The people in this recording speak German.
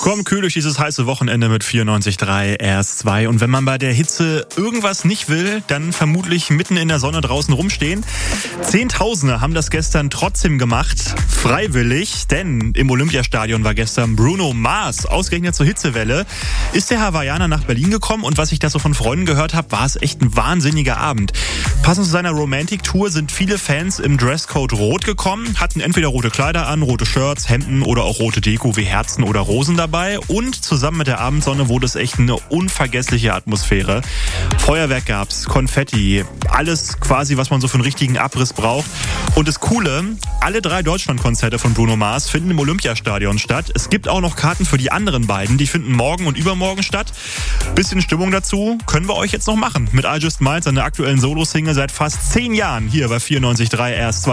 Komm kühl durch dieses heiße Wochenende mit 94.3 RS2. Und wenn man bei der Hitze irgendwas nicht will, dann vermutlich mitten in der Sonne draußen rumstehen. Zehntausende haben das gestern trotzdem gemacht, freiwillig, denn im Olympiastadion war gestern Bruno Mars. Ausgerechnet zur Hitzewelle ist der Hawaiianer nach Berlin gekommen und was ich da so von Freunden gehört habe, war es echt ein wahnsinniger Abend. Passend zu seiner Romantic-Tour sind viele Fans im Dresscode rot gekommen, hatten entweder rote Kleider an, rote Shirts, Hemden oder auch rote Deko wie Herzen oder Rosen dabei. Und zusammen mit der Abendsonne wurde es echt eine unvergessliche Atmosphäre. Feuerwerk gab's, Konfetti, alles quasi, was man so für einen richtigen Abriss braucht. Und das Coole, alle 3 Deutschlandkonzerte von Bruno Mars finden im Olympiastadion statt. Es gibt auch noch Karten für die anderen beiden, die finden morgen und übermorgen statt. Bisschen Stimmung dazu können wir euch jetzt noch machen. Mit I Just Might, seiner aktuellen Solo-Single seit fast 10 Jahren hier bei 94.3 RS2.